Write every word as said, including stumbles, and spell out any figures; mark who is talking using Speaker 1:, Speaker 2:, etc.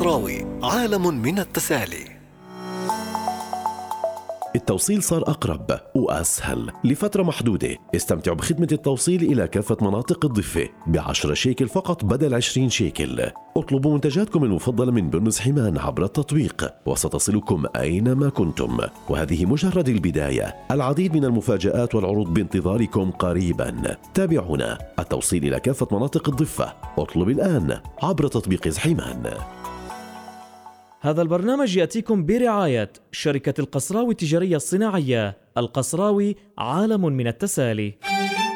Speaker 1: القصراوي، عالم من التسالي.
Speaker 2: التوصيل صار أقرب وأسهل لفترة محدودة. استمتعوا بخدمة التوصيل إلى كافة مناطق الضفة بعشرة شيكل فقط بدل عشرين شيكل. اطلبوا منتجاتكم المفضلة من برنس حمان عبر التطبيق وستصلكم أينما كنتم، وهذه مجرد البداية. العديد من المفاجآت والعروض بانتظاركم قريبا. تابعونا. التوصيل إلى كافة مناطق الضفة. اطلب الآن عبر تطبيق حمان.
Speaker 3: هذا البرنامج يأتيكم برعاية شركة القصراوي التجارية الصناعية. القصراوي، عالم من التسالي.